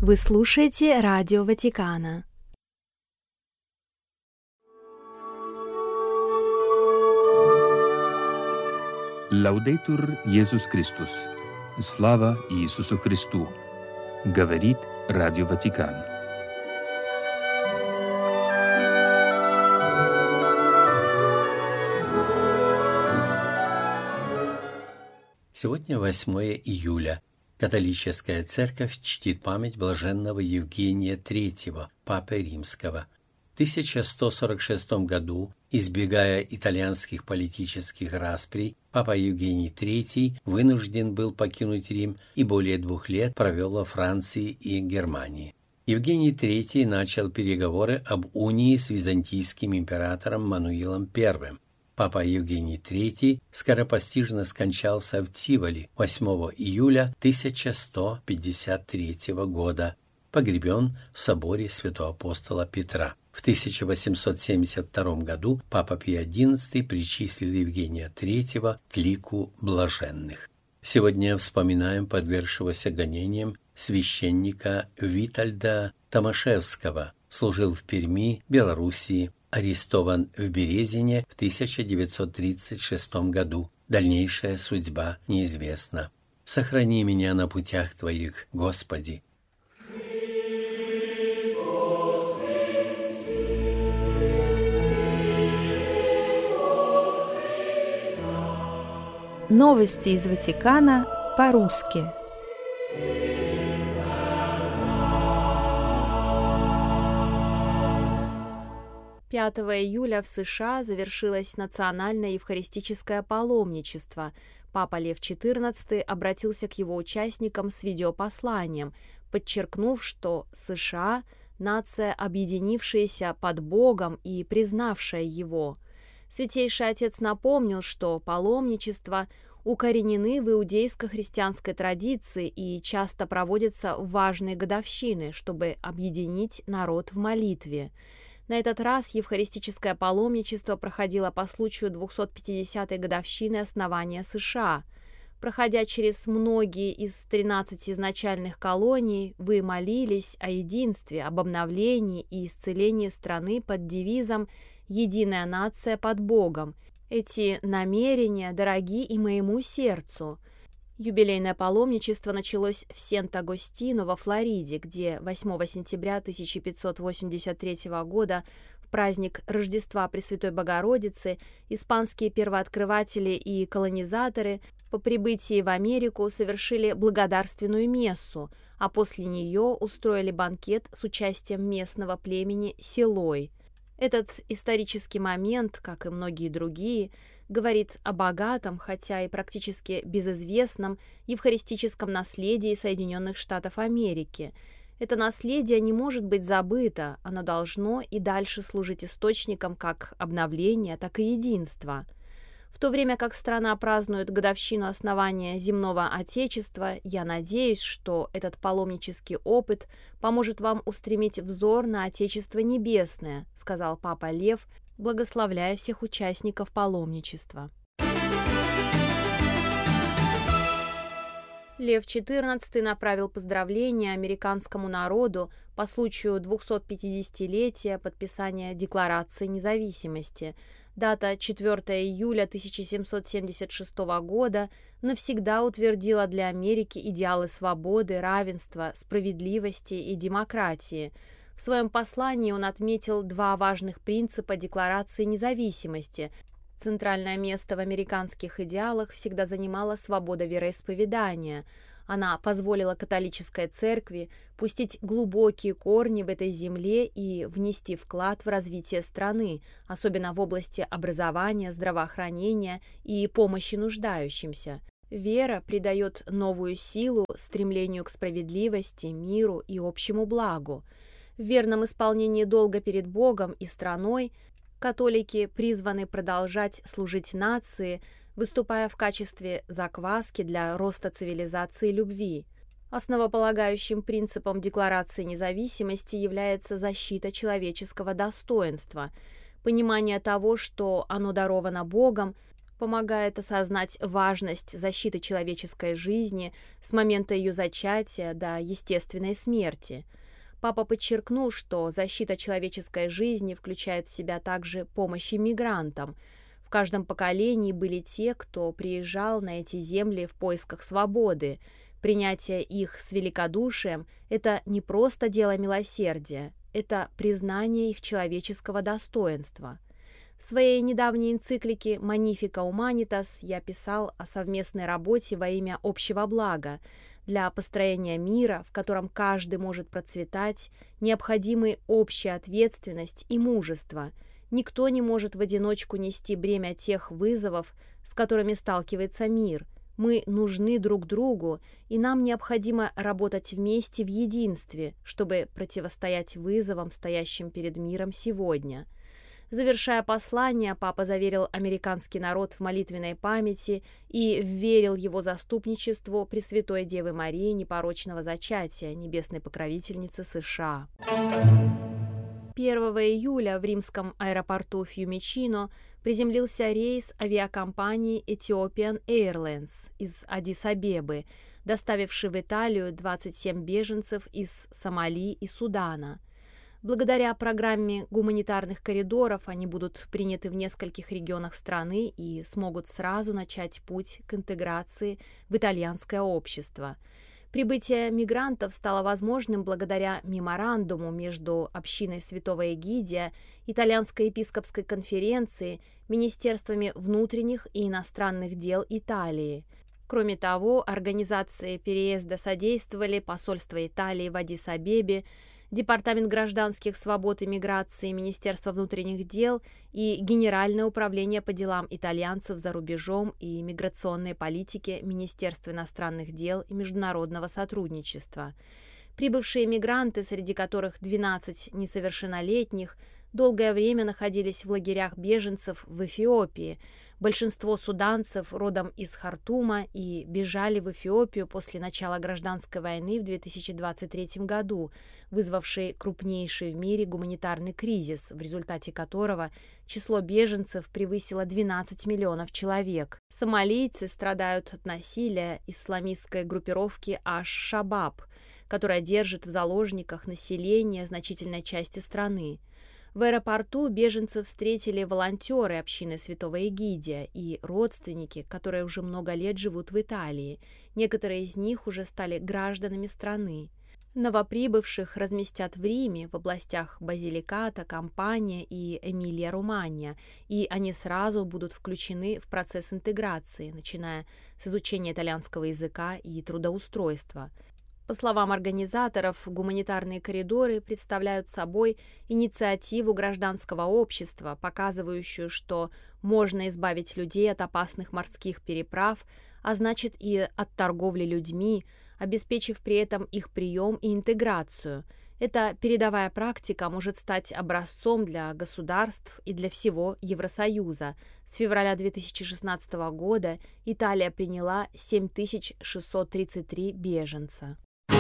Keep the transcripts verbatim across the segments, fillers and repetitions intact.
Вы слушаете Радио Ватикана. Лаудейтур Иисус Христос. Слава Иисусу Христу. Говорит Радио Ватикан. Сегодня восьмое июля. Католическая церковь чтит память блаженного Евгения третьего, папы римского. В тысяча сто сорок шестом году, избегая итальянских политических расприй, папа Евгений третий вынужден был покинуть Рим и более двух лет провел во Франции и Германии. Евгений третий начал переговоры об унии с византийским императором Мануилом первым. Папа Евгений третий скоропостижно скончался в Тиволи восьмого июля тысяча сто пятьдесят третьего года, погребен в соборе святого апостола Петра. В тысяча восемьсот семьдесят втором году папа Пий одиннадцатый причислил Евгения третьего к лику блаженных. Сегодня вспоминаем подвергшегося гонениям священника Витальда Томашевского, служил в Перми, Белоруссии, арестован в Березине в тысяча девятьсот тридцать шестом году. Дальнейшая судьба неизвестна. Сохрани меня на путях Твоих, Господи. Новости из Ватикана по-русски. пятого июля в США завершилось национальное евхаристическое паломничество. Папа Лев четырнадцатый обратился к его участникам с видеопосланием, подчеркнув, что США – нация, объединившаяся под Богом и признавшая Его. Святейший Отец напомнил, что паломничества укоренены в иудейско-христианской традиции и часто проводятся в важные годовщины, чтобы объединить народ в молитве. На этот раз евхаристическое паломничество проходило по случаю двухсот пятидесятой годовщины основания США. Проходя через многие из тринадцати изначальных колоний, вы молились о единстве, об обновлении и исцелении страны под девизом «Единая нация под Богом». Эти намерения дороги и моему сердцу. Юбилейное паломничество началось в Сент-Агостино во Флориде, где восьмого сентября тысяча пятьсот восемьдесят третьего года в праздник Рождества Пресвятой Богородицы испанские первооткрыватели и колонизаторы по прибытии в Америку совершили благодарственную мессу, а после нее устроили банкет с участием местного племени Силой. Этот исторический момент, как и многие другие, говорит о богатом, хотя и практически безызвестном евхаристическом наследии Соединенных Штатов Америки. Это наследие не может быть забыто, оно должно и дальше служить источником как обновления, так и единства. В то время как страна празднует годовщину основания земного Отечества, я надеюсь, что этот паломнический опыт поможет вам устремить взор на Отечество Небесное, сказал Папа Лев, благословляя всех участников паломничества. Лев четырнадцатый направил поздравления американскому народу по случаю двухсотпятидесятилетия подписания Декларации независимости. Дата четвёртого июля тысяча семьсот семьдесят шестого года навсегда утвердила для Америки идеалы свободы, равенства, справедливости и демократии. В своем послании он отметил два важных принципа Декларации независимости. Центральное место в американских идеалах всегда занимала свобода вероисповедания. Она позволила католической церкви пустить глубокие корни в этой земле и внести вклад в развитие страны, особенно в области образования, здравоохранения и помощи нуждающимся. Вера придает новую силу стремлению к справедливости, миру и общему благу. В верном исполнении долга перед Богом и страной католики призваны продолжать служить нации, выступая в качестве закваски для роста цивилизации и любви. Основополагающим принципом Декларации независимости является защита человеческого достоинства, понимание того, что оно даровано Богом, помогает осознать важность защиты человеческой жизни с момента ее зачатия до естественной смерти. Папа подчеркнул, что защита человеческой жизни включает в себя также помощь иммигрантам. В каждом поколении были те, кто приезжал на эти земли в поисках свободы. Принятие их с великодушием – это не просто дело милосердия, это признание их человеческого достоинства. В своей недавней энциклике «Magnificat Humanitas» я писал о совместной работе во имя общего блага. Для построения мира, в котором каждый может процветать, необходимы общая ответственность и мужество. Никто не может в одиночку нести бремя тех вызовов, с которыми сталкивается мир. Мы нужны друг другу, и нам необходимо работать вместе в единстве, чтобы противостоять вызовам, стоящим перед миром сегодня. Завершая послание, папа заверил американский народ в молитвенной памяти и вверил его заступничеству Пресвятой Девы Марии непорочного зачатия, небесной покровительницы США. первого июля в римском аэропорту Фьюмичино приземлился рейс авиакомпании Ethiopian Airlines из Аддис-Абебы, доставивший в Италию двадцать семь беженцев из Сомали и Судана. Благодаря программе гуманитарных коридоров они будут приняты в нескольких регионах страны и смогут сразу начать путь к интеграции в итальянское общество. Прибытие мигрантов стало возможным благодаря меморандуму между общиной Святого Эгидия, Итальянской епископской конференцией, Министерствами внутренних и иностранных дел Италии. Кроме того, организации переезда содействовали посольство Италии в Аддис-Абебе, Департамент гражданских свобод и миграции Министерства внутренних дел и Генеральное управление по делам итальянцев за рубежом и миграционной политике Министерства иностранных дел и международного сотрудничества. Прибывшие мигранты, среди которых двенадцать несовершеннолетних, долгое время находились в лагерях беженцев в Эфиопии. Большинство суданцев родом из Хартума и бежали в Эфиопию после начала гражданской войны в две тысячи двадцать третьем году, вызвавшей крупнейший в мире гуманитарный кризис, в результате которого число беженцев превысило двенадцать миллионов человек. Сомалийцы страдают от насилия исламистской группировки Аш-Шабаб, которая держит в заложниках население значительной части страны. В аэропорту беженцев встретили волонтеры общины Святого Эгидия и родственники, которые уже много лет живут в Италии. Некоторые из них уже стали гражданами страны. Новоприбывших разместят в Риме, в областях Базиликата, Кампания и Эмилия-Романья, и они сразу будут включены в процесс интеграции, начиная с изучения итальянского языка и трудоустройства. По словам организаторов, гуманитарные коридоры представляют собой инициативу гражданского общества, показывающую, что можно избавить людей от опасных морских переправ, а значит и от торговли людьми, обеспечив при этом их прием и интеграцию. Эта передовая практика может стать образцом для государств и для всего Евросоюза. С февраля две тысячи шестнадцатого года Италия приняла семь тысяч шестьсот тридцать три беженца.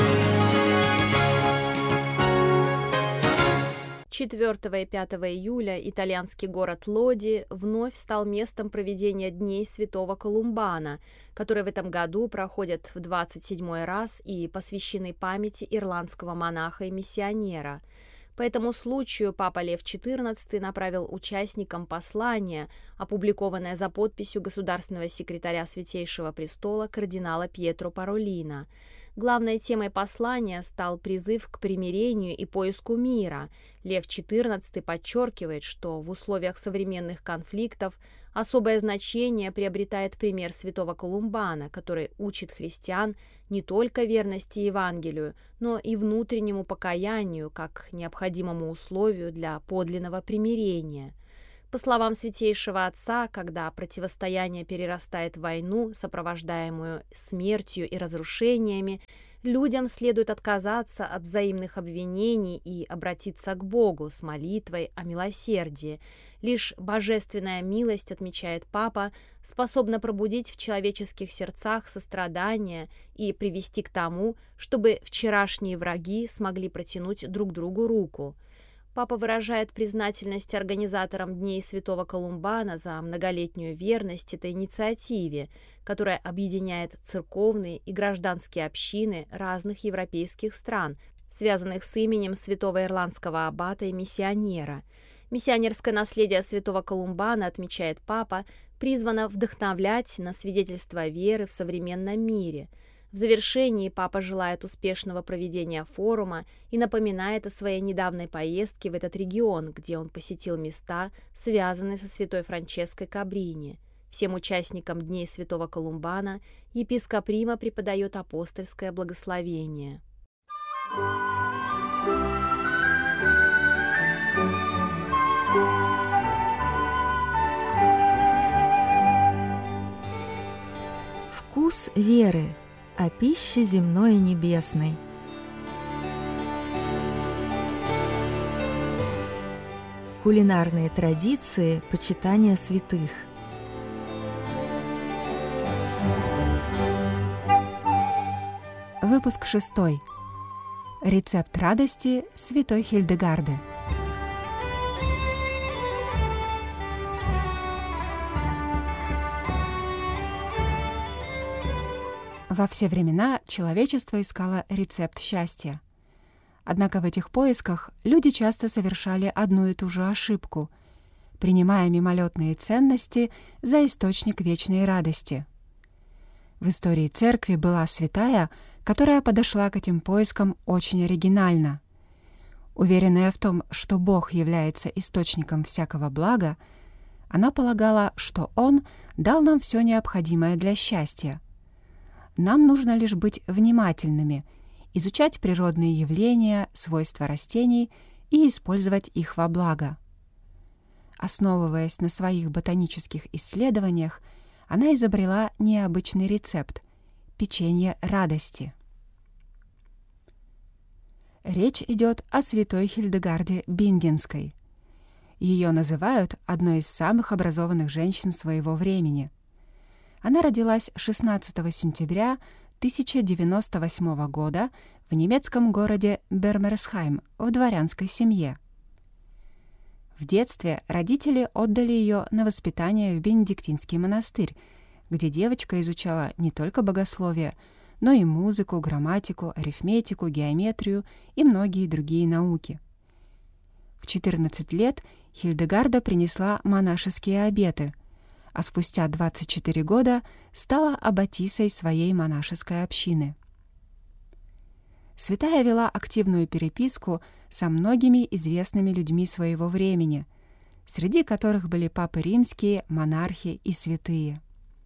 четвёртого и пятого июля итальянский город Лоди вновь стал местом проведения Дней Святого Колумбана, которые в этом году проходят в двадцать седьмой раз и посвящены памяти ирландского монаха и миссионера. По этому случаю Папа Лев четырнадцатый направил участникам послание, опубликованное за подписью государственного секретаря Святейшего Престола кардинала Пьетро Паролино. Главной темой послания стал призыв к примирению и поиску мира. Лев четырнадцатый подчеркивает, что в условиях современных конфликтов особое значение приобретает пример святого Колумбана, который учит христиан не только верности Евангелию, но и внутреннему покаянию как необходимому условию для подлинного примирения. По словам Святейшего Отца, когда противостояние перерастает в войну, сопровождаемую смертью и разрушениями, людям следует отказаться от взаимных обвинений и обратиться к Богу с молитвой о милосердии. Лишь божественная милость, отмечает Папа, способна пробудить в человеческих сердцах сострадание и привести к тому, чтобы вчерашние враги смогли протянуть друг другу руку. Папа выражает признательность организаторам Дней Святого Колумбана за многолетнюю верность этой инициативе, которая объединяет церковные и гражданские общины разных европейских стран, связанных с именем святого ирландского аббата и миссионера. Миссионерское наследие святого Колумбана, отмечает папа, призвано вдохновлять на свидетельство веры в современном мире. В завершении папа желает успешного проведения форума и напоминает о своей недавней поездке в этот регион, где он посетил места, связанные со святой Франческой Кабрини. Всем участникам Дней Святого Колумбана епископ Рима преподает апостольское благословение. Вкус веры о пище земной и небесной. Кулинарные традиции почитания святых. Выпуск шестой. Рецепт радости святой Хильдегарды. Во все времена человечество искало рецепт счастья. Однако в этих поисках люди часто совершали одну и ту же ошибку, принимая мимолетные ценности за источник вечной радости. В истории церкви была святая, которая подошла к этим поискам очень оригинально. Уверенная в том, что Бог является источником всякого блага, она полагала, что Он дал нам все необходимое для счастья. Нам нужно лишь быть внимательными, изучать природные явления, свойства растений и использовать их во благо. Основываясь на своих ботанических исследованиях, она изобрела необычный рецепт – печенье радости. Речь идет о святой Хильдегарде Бингенской. Ее называют одной из самых образованных женщин своего времени. Она родилась шестнадцатого сентября тысяча девяносто восьмого года в немецком городе Бермерсхайм в дворянской семье. В детстве родители отдали ее на воспитание в Бенедиктинский монастырь, где девочка изучала не только богословие, но и музыку, грамматику, арифметику, геометрию и многие другие науки. В четырнадцать лет Хильдегарда принесла монашеские обеты, а спустя двадцать четыре года стала аббатисой своей монашеской общины. Святая вела активную переписку со многими известными людьми своего времени, среди которых были папы римские, монархи и святые.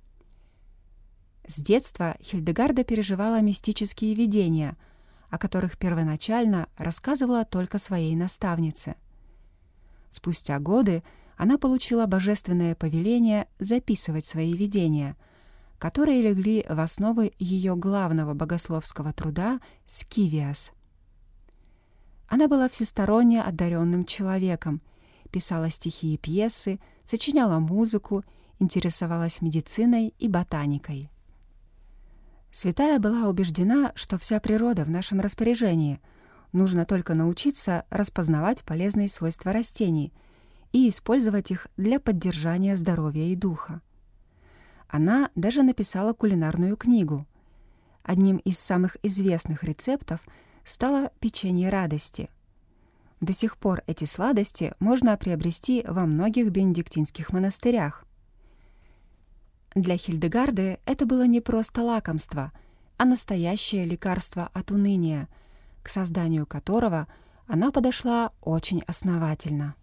С детства Хильдегарда переживала мистические видения, о которых первоначально рассказывала только своей наставнице. Спустя годы она получила божественное повеление записывать свои видения, которые легли в основу ее главного богословского труда «Скивиас». Она была всесторонне одаренным человеком, писала стихи и пьесы, сочиняла музыку, интересовалась медициной и ботаникой. Святая была убеждена, что вся природа в нашем распоряжении, нужно только научиться распознавать полезные свойства растений и использовать их для поддержания здоровья и духа. Она даже написала кулинарную книгу. Одним из самых известных рецептов стало печенье радости. До сих пор эти сладости можно приобрести во многих бенедиктинских монастырях. Для Хильдегарды это было не просто лакомство, а настоящее лекарство от уныния, к созданию которого она подошла очень основательно.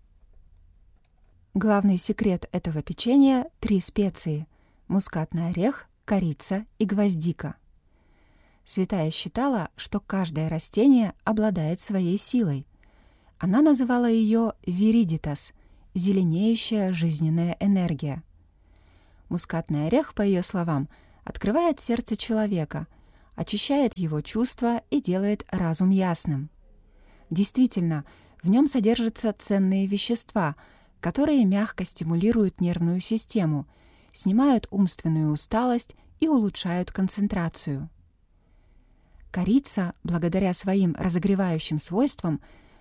Главный секрет этого печенья — три специи — мускатный орех, корица и гвоздика. Святая считала, что каждое растение обладает своей силой. Она называла ее «виридитас» — зеленеющая жизненная энергия. Мускатный орех, по ее словам, открывает сердце человека, очищает его чувства и делает разум ясным. Действительно, в нем содержатся ценные вещества, которые мягко стимулируют нервную систему, снимают умственную усталость и улучшают концентрацию. Корица, благодаря своим разогревающим свойствам,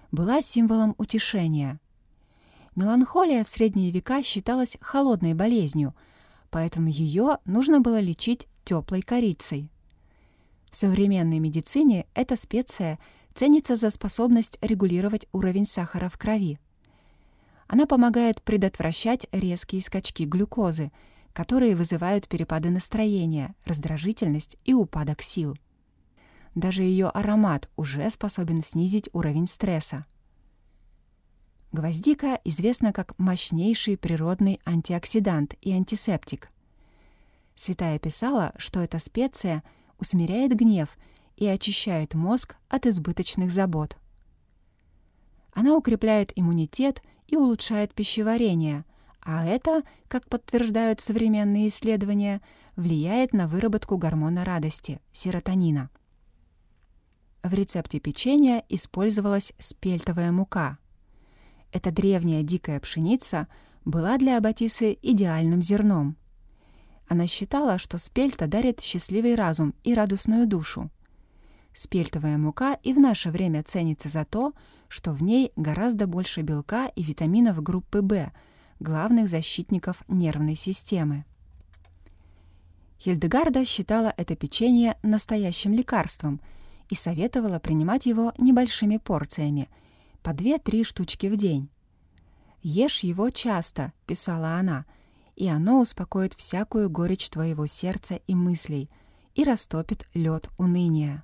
была символом утешения. Меланхолия в средние века считалась холодной болезнью, поэтому ее нужно было лечить теплой корицей. В современной медицине эта специя ценится за способность регулировать уровень сахара в крови. Она помогает предотвращать резкие скачки глюкозы, которые вызывают перепады настроения, раздражительность и упадок сил. Даже ее аромат уже способен снизить уровень стресса. Гвоздика известна как мощнейший природный антиоксидант и антисептик. Святая писала, что эта специя усмиряет гнев и очищает мозг от избыточных забот. Она укрепляет иммунитет и улучшает пищеварение, а это, как подтверждают современные исследования, влияет на выработку гормона радости – серотонина. В рецепте печенья использовалась спельтовая мука. Эта древняя дикая пшеница была для Аббатисы идеальным зерном. Она считала, что спельта дарит счастливый разум и радостную душу. Спельтовая мука и в наше время ценится за то, что в ней гораздо больше белка и витаминов группы В, главных защитников нервной системы. Хильдегарда считала это печенье настоящим лекарством и советовала принимать его небольшими порциями, по две-три штучки в день. «Ешь его часто», — писала она, «и оно успокоит всякую горечь твоего сердца и мыслей и растопит лед уныния».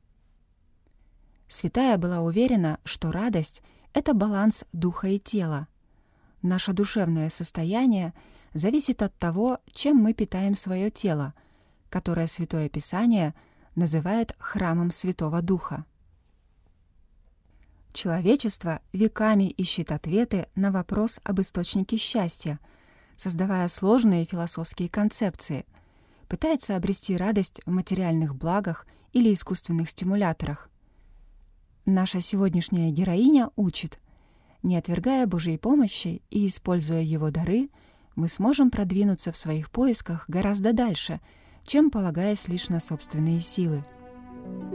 Святая была уверена, что радость — это баланс духа и тела. Наше душевное состояние зависит от того, чем мы питаем свое тело, которое Святое Писание называет храмом Святого Духа. Человечество веками ищет ответы на вопрос об источнике счастья, создавая сложные философские концепции, пытается обрести радость в материальных благах или искусственных стимуляторах. Наша сегодняшняя героиня учит: не отвергая Божьей помощи и используя Его дары, мы сможем продвинуться в своих поисках гораздо дальше, чем полагаясь лишь на собственные силы.